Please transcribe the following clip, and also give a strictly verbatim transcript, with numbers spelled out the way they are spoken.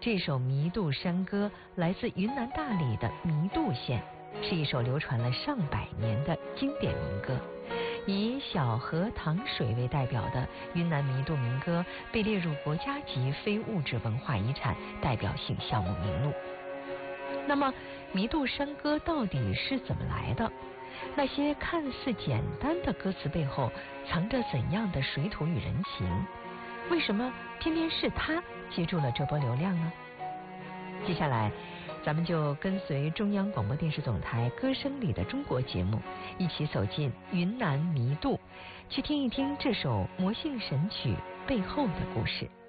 这首《弥渡山歌》来自云南大理的弥渡县，是一首流传了上百年的经典民歌。以小河淌水为代表的云南弥渡民歌被列入国家级非物质文化遗产代表性项目名录。那么弥渡山歌到底是怎么来的？那些看似简单的歌词背后藏着怎样的水土与人情？为什么偏偏是它接住了这波流量呢？接下来咱们就跟随中央广播电视总台《歌声里的中国》节目，一起走进云南弥渡，去听一听这首魔性神曲背后的故事。